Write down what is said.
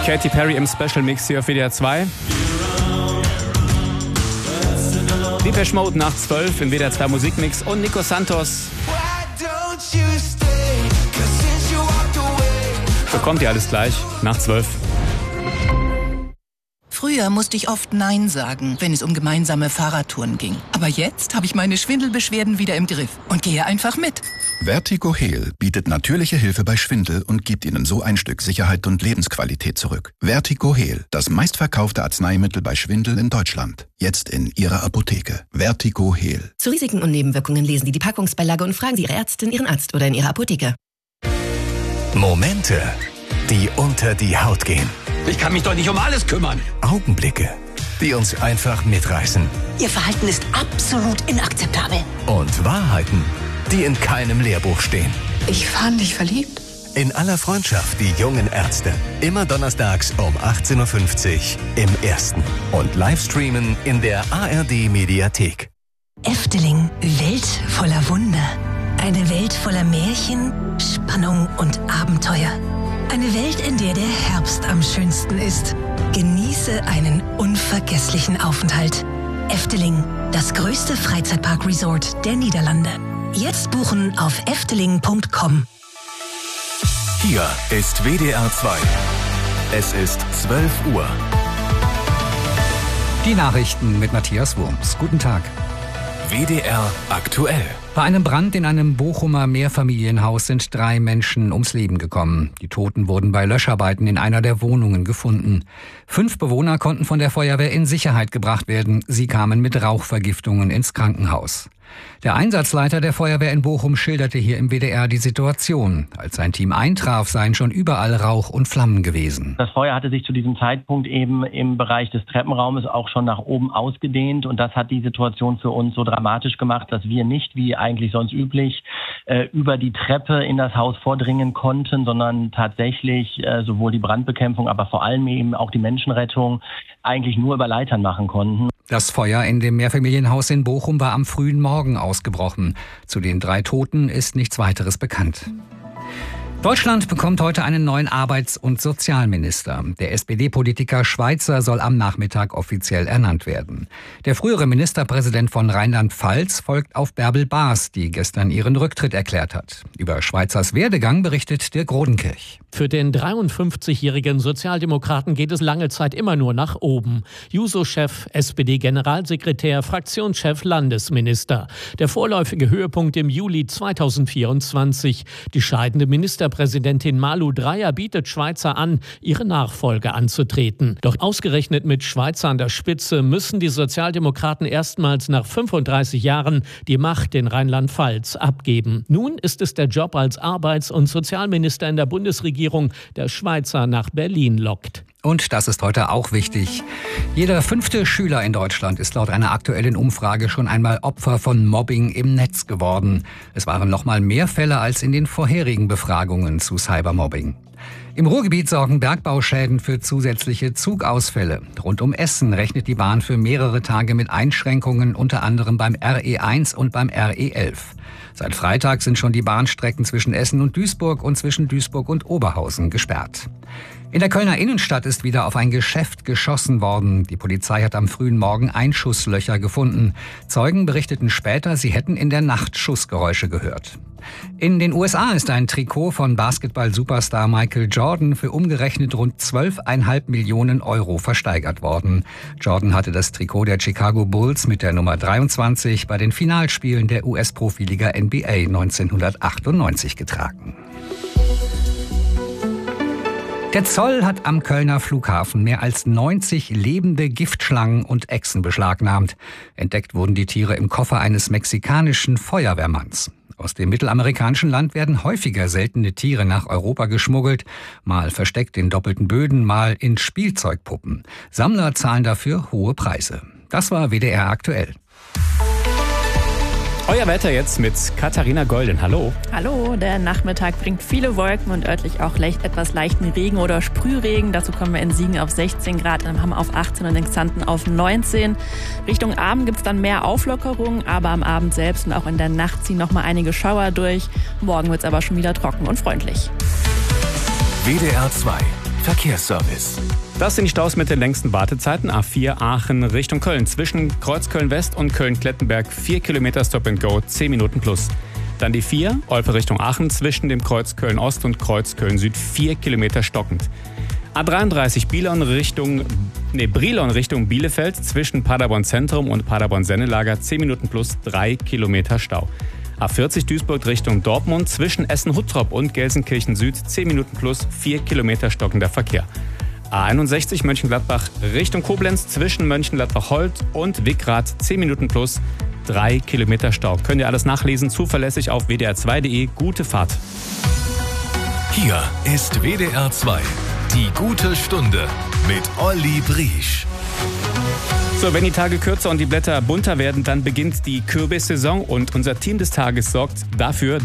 Katy Perry im Special Mix hier auf WDR 2. Depeche Mode nach 12 im WDR 2 Musikmix und Nico Santos. Bekommt ihr alles gleich nach 12. Früher musste ich oft Nein sagen, wenn es um gemeinsame Fahrradtouren ging. Aber jetzt habe ich meine Schwindelbeschwerden wieder im Griff und gehe einfach mit. Vertigo Heal bietet natürliche Hilfe bei Schwindel und gibt Ihnen so ein Stück Sicherheit und Lebensqualität zurück. Vertigo Heal, das meistverkaufte Arzneimittel bei Schwindel in Deutschland. Jetzt in Ihrer Apotheke. Vertigo Heal. Zu Risiken und Nebenwirkungen lesen Sie die Packungsbeilage und fragen Sie Ihre Ärztin, Ihren Arzt oder in Ihrer Apotheke. Momente, die unter die Haut gehen. Ich kann mich doch nicht um alles kümmern. Augenblicke, die uns einfach mitreißen. Ihr Verhalten ist absolut inakzeptabel. Und Wahrheiten, die in keinem Lehrbuch stehen. Ich fand dich verliebt. In aller Freundschaft, die jungen Ärzte. Immer donnerstags um 18.50 Uhr im Ersten. Und Livestreamen in der ARD-Mediathek. Efteling, Welt voller Wunder. Eine Welt voller Märchen, Spannung und Abenteuer. Eine Welt, in der der Herbst am schönsten ist. Genieße einen unvergesslichen Aufenthalt. Efteling, das größte Freizeitpark-Resort der Niederlande. Jetzt buchen auf efteling.com. Hier ist WDR 2. Es ist 12 Uhr. Die Nachrichten mit Matthias Wurms. Guten Tag. WDR aktuell. Bei einem Brand in einem Bochumer Mehrfamilienhaus sind 3 Menschen ums Leben gekommen. Die Toten wurden bei Löscharbeiten in einer der Wohnungen gefunden. 5 Bewohner konnten von der Feuerwehr in Sicherheit gebracht werden. Sie kamen mit Rauchvergiftungen ins Krankenhaus. Der Einsatzleiter der Feuerwehr in Bochum schilderte hier im WDR die Situation. Als sein Team eintraf, seien schon überall Rauch und Flammen gewesen. Das Feuer hatte sich zu diesem Zeitpunkt eben im Bereich des Treppenraumes auch schon nach oben ausgedehnt. Und das hat die Situation für uns so dramatisch gemacht, dass wir nicht, wie eigentlich sonst üblich, über die Treppe in das Haus vordringen konnten, sondern tatsächlich sowohl die Brandbekämpfung, aber vor allem eben auch die Menschenrettung eigentlich nur über Leitern machen konnten. Das Feuer in dem Mehrfamilienhaus in Bochum war am frühen Morgen ausgebrochen. Zu den 3 Toten ist nichts weiteres bekannt. Deutschland bekommt heute einen neuen Arbeits- und Sozialminister. Der SPD-Politiker Schweizer soll am Nachmittag offiziell ernannt werden. Der frühere Ministerpräsident von Rheinland-Pfalz folgt auf Bärbel Baas, die gestern ihren Rücktritt erklärt hat. Über Schweizers Werdegang berichtet Dirk Rodenkirch. Für den 53-jährigen Sozialdemokraten geht es lange Zeit immer nur nach oben. Juso-Chef, SPD-Generalsekretär, Fraktionschef, Landesminister. Der vorläufige Höhepunkt im Juli 2024. Die scheidende Ministerpräsidentin Malu Dreyer bietet Schweizer an, ihre Nachfolge anzutreten. Doch ausgerechnet mit Schweizer an der Spitze müssen die Sozialdemokraten erstmals nach 35 Jahren die Macht in Rheinland-Pfalz abgeben. Nun ist es der Job als Arbeits- und Sozialminister in der Bundesregierung, der Schweizer nach Berlin lockt. Und das ist heute auch wichtig. Jeder 5. Schüler in Deutschland ist laut einer aktuellen Umfrage schon einmal Opfer von Mobbing im Netz geworden. Es waren noch mal mehr Fälle als in den vorherigen Befragungen zu Cybermobbing. Im Ruhrgebiet sorgen Bergbauschäden für zusätzliche Zugausfälle. Rund um Essen rechnet die Bahn für mehrere Tage mit Einschränkungen, unter anderem beim RE1 und beim RE11. Seit Freitag sind schon die Bahnstrecken zwischen Essen und Duisburg und zwischen Duisburg und Oberhausen gesperrt. In der Kölner Innenstadt ist wieder auf ein Geschäft geschossen worden. Die Polizei hat am frühen Morgen Einschusslöcher gefunden. Zeugen berichteten später, sie hätten in der Nacht Schussgeräusche gehört. In den USA ist ein Trikot von Basketball-Superstar Michael Jordan für umgerechnet rund 12,5 Millionen Euro versteigert worden. Jordan hatte das Trikot der Chicago Bulls mit der Nummer 23 bei den Finalspielen der US-Profiliga NBA 1998 getragen. Der Zoll hat am Kölner Flughafen mehr als 90 lebende Giftschlangen und Echsen beschlagnahmt. Entdeckt wurden die Tiere im Koffer eines mexikanischen Feuerwehrmanns. Aus dem mittelamerikanischen Land werden häufiger seltene Tiere nach Europa geschmuggelt, mal versteckt in doppelten Böden, mal in Spielzeugpuppen. Sammler zahlen dafür hohe Preise. Das war WDR aktuell. Euer Wetter jetzt mit Katharina Golden. Hallo. Hallo, der Nachmittag bringt viele Wolken und örtlich auch etwas leichten Regen oder Sprühregen. Dazu kommen wir in Siegen auf 16 Grad, in Hamm auf 18 und in Xanten auf 19. Richtung Abend gibt es dann mehr Auflockerungen, aber am Abend selbst und auch in der Nacht ziehen noch mal einige Schauer durch. Morgen wird es aber schon wieder trocken und freundlich. WDR 2. Verkehrsservice. Das sind die Staus mit den längsten Wartezeiten. A4 Aachen Richtung Köln. Zwischen Kreuz Köln-West und Köln-Klettenberg 4 Kilometer Stop and Go, 10 Minuten plus. Dann die 4 Olpe Richtung Aachen. Zwischen dem Kreuz Köln-Ost und Kreuz Köln-Süd 4 Kilometer stockend. A33 Brilon Richtung Bielefeld. Zwischen Paderborn Zentrum und Paderborn Sennelager 10 Minuten plus 3 Kilometer Stau. A40 Duisburg Richtung Dortmund. Zwischen Essen-Huttrop und Gelsenkirchen Süd 10 Minuten plus 4 Kilometer stockender Verkehr. A61 Mönchengladbach Richtung Koblenz. Zwischen Mönchengladbach-Holt und Wickrath 10 Minuten plus 3 Kilometer Stau. Könnt ihr alles nachlesen, zuverlässig auf wdr2.de. Gute Fahrt. Hier ist WDR 2. Die gute Stunde mit Olli Briesch. So, wenn die Tage kürzer und die Blätter bunter werden, dann beginnt die Kürbissaison und unser Team des Tages sorgt dafür,